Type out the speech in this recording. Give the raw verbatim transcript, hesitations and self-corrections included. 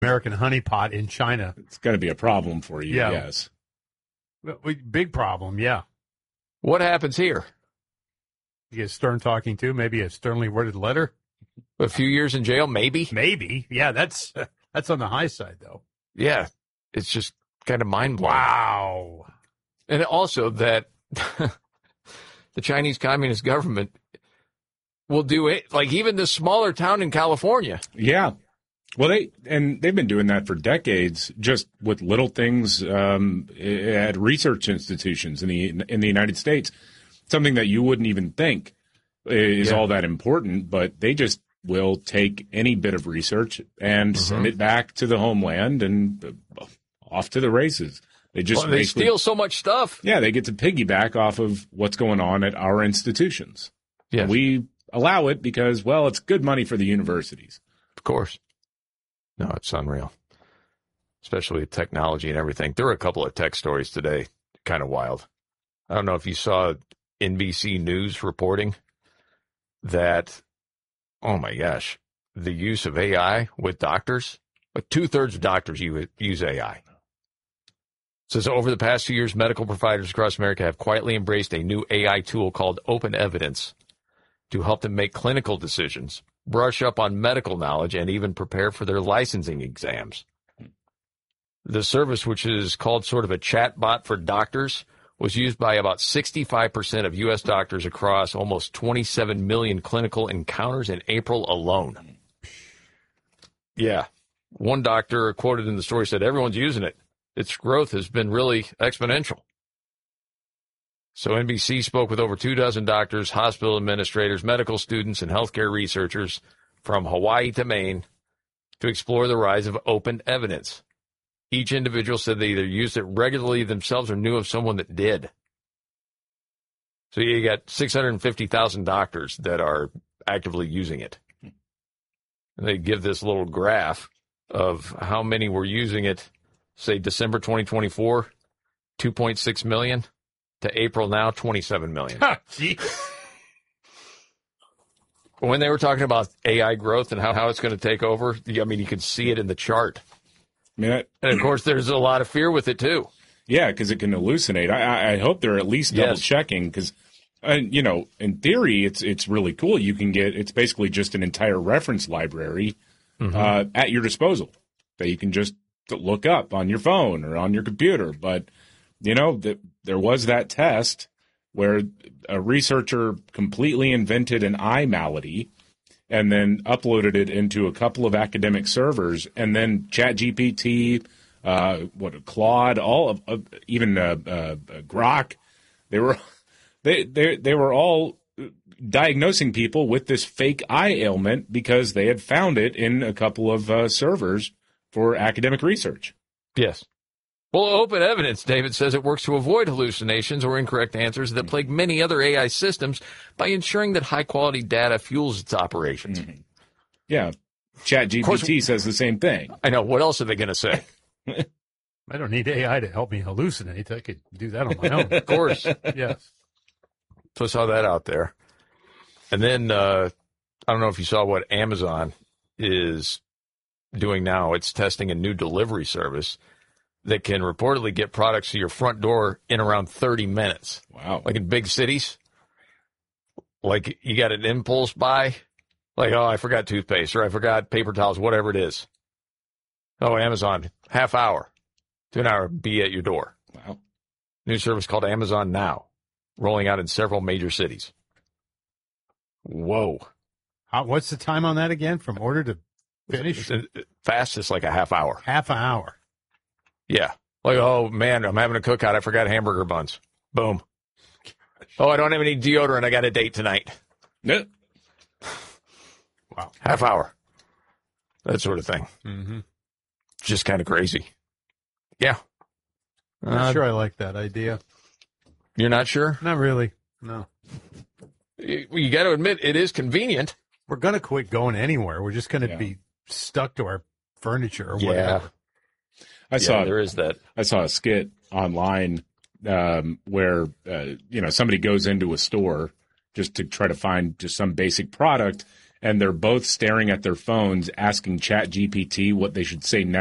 American honeypot in China. It's going to be a problem for you, Yeah. yes. Big problem, yeah. What happens here? You get Stern talking to, maybe a sternly worded letter. A few years in jail, maybe? Maybe. Yeah, that's that's on the high side, though. Yeah. It's just kind of mind-blowing. Wow. And also that the Chinese Communist government will do it, like even this smaller town in California. Yeah. Well, they and they've been doing that for decades, just with little things um, at research institutions in the in the United States. Something that you wouldn't even think is Yeah. all that important, but they just will take any bit of research and Mm-hmm. send it back to the homeland and uh, off to the races. They just Well, they basically- steal so much stuff. Yeah, they get to piggyback off of what's going on at our institutions. Yes. We allow it because, well, it's good money for the universities. Of course. No, it's unreal, especially with technology and everything. There were a couple of tech stories today, kind of wild. I don't know if you saw N B C News reporting that, oh my gosh, the use of A I with doctors, like two-thirds of doctors u- use A I. It says over the past few years, medical providers across America have quietly embraced a new A I tool called Open Evidence to help them make clinical decisions, brush up on medical knowledge, and even prepare for their licensing exams. The service, which is called sort of a chat bot for doctors, was used by about sixty-five percent of U S doctors across almost twenty-seven million clinical encounters in April alone. Yeah. One doctor quoted in the story said, everyone's using it. Its growth has been really exponential. So N B C spoke with over two dozen doctors, hospital administrators, medical students, and healthcare researchers from Hawaii to Maine to explore the rise of open evidence. Each individual said they either used it regularly themselves or knew of someone that did. So you got six hundred fifty thousand doctors that are actively using it. And they give this little graph of how many were using it, say December twenty twenty-four, two point six million. To April now, twenty-seven million. Gee. When they were talking about A I growth and how, how it's going to take over, I mean, you could see it in the chart. I mean, I, And, of course, there's a lot of fear with it, too. yeah, because it can hallucinate. I, I, I hope they're at least double Yes. checking because, uh, you know, in theory, it's it's really cool. You can get it's basically just an entire reference library uh, at your disposal that you can just look up on your phone or on your computer. But you know, th- there was that test where a researcher completely invented an eye malady and then uploaded it into a couple of academic servers, and then ChatGPT, uh, what Claude, all of, of even uh, uh, Grok, they were they they they were all diagnosing people with this fake eye ailment because they had found it in a couple of uh, servers for academic research. Yes. Well, Open Evidence, David says it works to avoid hallucinations or incorrect answers that plague many other A I systems by ensuring that high-quality data fuels its operations. Mm-hmm. Yeah, ChatGPT course- says the same thing. I know. What else are they going to say? I don't need A I to help me hallucinate. I could do that on my own. Of course. Yes. So I saw that out there. And then uh, I don't know if you saw what Amazon is doing now. It's testing a new delivery service that can reportedly get products to your front door in around thirty minutes. Wow. Like in big cities. Like you got an impulse buy. Like, oh, I forgot toothpaste or I forgot paper towels, whatever it is. Oh, Amazon, half hour to an hour, be at your door. Wow. New service called Amazon Now, rolling out in several major cities. Whoa. How, what's the time on that again? From order to finish? It's- Fastest, like a half hour. Half an hour. Yeah. Like, oh, man, I'm having a cookout. I forgot hamburger buns. Boom. Oh, I don't have any deodorant. I got a date tonight. Yeah. Wow. Half hour. That sort of thing. Mm-hmm. Just kind of crazy. Yeah. I'm Uh, sure I like that idea. You're not sure? Not really. No. You, you got to admit, it is convenient. We're going to quit going anywhere. We're just going to Yeah. be stuck to our furniture or Yeah. whatever. I saw Yeah, there is that. I saw a skit online um, where uh, you know somebody goes into a store just to try to find just some basic product, and they're both staring at their phones asking ChatGPT what they should say next